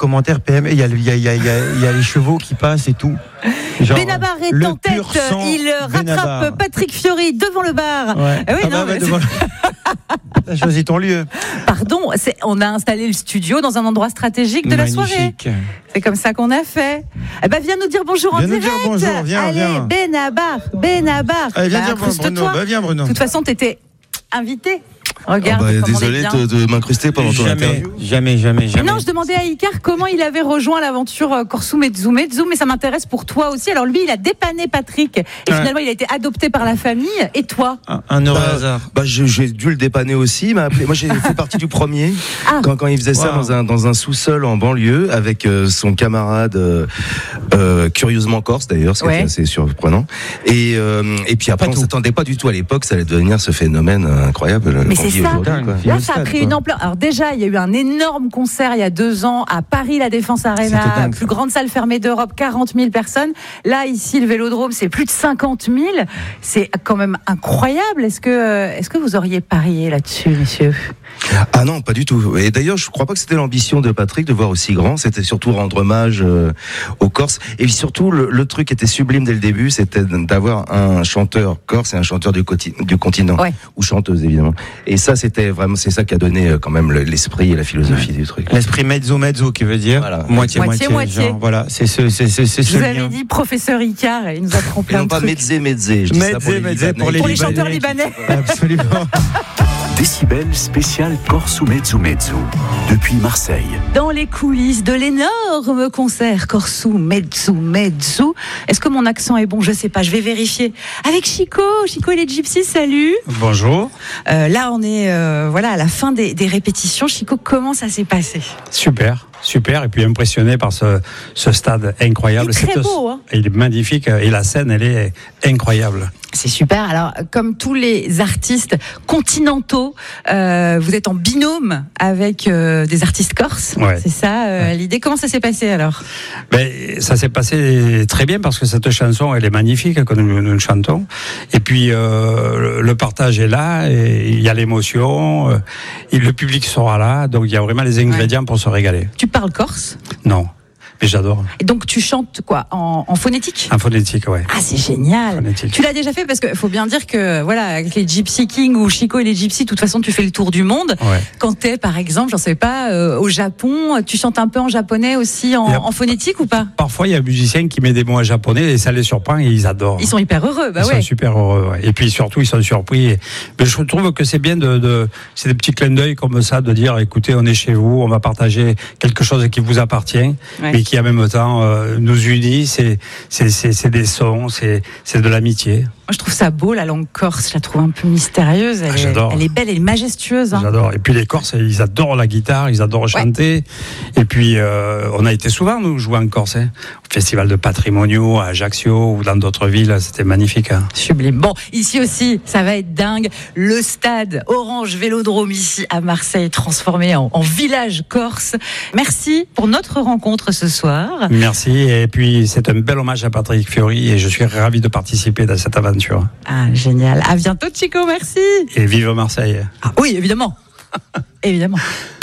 commentaires PM. Il y a les chevaux qui passent et tout. Genre, Benabar est en tête. Il rattrape Patrick Fiori devant le bar. Ouais. Oui, devant... T'as choisi ton lieu. Pardon, on a installé le studio dans un endroit stratégique de Magnifique. La soirée. C'est comme ça qu'on a fait. Eh ben, viens nous dire bonjour en direct. Dire bonjour, viens. Benabar. Allez, viens dire Bruno. Viens, Bruno. De toute façon, t'étais invité. Regarde, désolé de m'incruster pendant ton interview. Jamais. Non, je demandais à Icar comment il avait rejoint l'aventure Corso Mezzo, mais ça m'intéresse pour toi aussi. Alors lui, il a dépanné Patrick et finalement il a été adopté par la famille. Et toi ? Un heureux hasard. J'ai dû le dépanner aussi. Il m'a appelé. Moi, j'ai fait partie du premier quand il faisait ça dans un sous-sol en banlieue avec son camarade curieusement corse d'ailleurs, ce qui était assez surprenant. Et puis après, on s'attendait pas du tout à l'époque, ça allait devenir ce phénomène incroyable. Mais c'est ça. Là, ça a pris une ampleur. Alors déjà, il y a eu un énorme concert il y a 2 ans à Paris, la Défense Arena, plus grande salle fermée d'Europe, 40 000 personnes. Là, ici, le Vélodrome, c'est plus de 50 000. C'est quand même incroyable. Est-ce que vous auriez parié là-dessus, messieurs ? Ah non, pas du tout. Et d'ailleurs, je crois pas que c'était l'ambition de Patrick de voir aussi grand. C'était surtout rendre hommage aux Corses. Et puis surtout, le truc était sublime dès le début, c'était d'avoir un chanteur corse et un chanteur du continent, ou chanteuse évidemment. Et ça, c'est ça qui a donné quand même l'esprit et la philosophie du truc. L'esprit mezzo qui veut dire moitié. Genre, voilà, c'est ce je vous avais dit professeur Icard, il nous apprend plein de trucs. Non, pas medze. Je dis ça pour les chanteurs libanais. Absolument. Décibel spécial Corso Mezzo depuis Marseille. Dans les coulisses de l'énorme concert Corso Mezzo. Est-ce que mon accent est bon ? Je sais pas, je vais vérifier. Avec Chico et les Gypsies, salut. Bonjour. Là, on est à la fin des répétitions. Chico, comment ça s'est passé ? Super, et puis impressionné par ce stade incroyable. Il est très beau, hein ? Il est magnifique, et la scène, elle est incroyable. C'est super. Alors, comme tous les artistes continentaux, vous êtes en binôme avec des artistes corses. Ouais. C'est ça l'idée. Comment ça s'est passé alors ? Ça s'est passé très bien parce que cette chanson, elle est magnifique que nous chantons. Et puis le partage est là, et il y a l'émotion, et le public sera là, donc il y a vraiment les ingrédients pour se régaler. Tu parles corse ? Non. Mais j'adore. Et donc tu chantes quoi en phonétique ? En phonétique, ouais. Ah, c'est génial. Phonétique. Tu l'as déjà fait parce qu'il faut bien dire que avec les Gypsy Kings ou Chico et les Gypsies, de toute façon tu fais le tour du monde. Ouais. Quand t'es par exemple, j'en sais pas, au Japon, tu chantes un peu en japonais aussi en phonétique ou pas ? Parfois il y a un musicien qui met des mots en japonais et ça les surprend et ils adorent. Ils sont hyper heureux, Ils sont super heureux, ouais. Et puis surtout ils sont surpris. Mais je trouve que c'est bien c'est des petits clins d'œil comme ça de dire écoutez, on est chez vous, on va partager quelque chose qui vous appartient, mais qui en même temps nous unit, c'est des sons, c'est de l'amitié. Moi, je trouve ça beau, la langue corse, je la trouve un peu mystérieuse. Elle est belle, elle est majestueuse. Hein. J'adore. Et puis les Corses, ils adorent la guitare, ils adorent chanter. Et puis, on a été souvent, nous, jouer en Corse. Au Festival de Patrimonio, à Ajaccio, ou dans d'autres villes, c'était magnifique. Hein. Sublime. Bon, ici aussi, ça va être dingue. Le stade Orange Vélodrome, ici, à Marseille, transformé en village corse. Merci pour notre rencontre ce soir. Merci. Et puis, c'est un bel hommage à Patrick Fiori, et je suis ravi de participer à cette aventure. Ah, génial. À bientôt, Chico, merci. Et vive Marseille. Ah, oui, évidemment. Évidemment.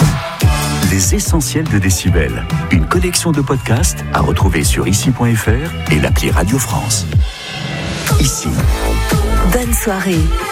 Les essentiels de Décibel. Une collection de podcasts à retrouver sur ici.fr et l'appli Radio France. Ici. Bonne soirée.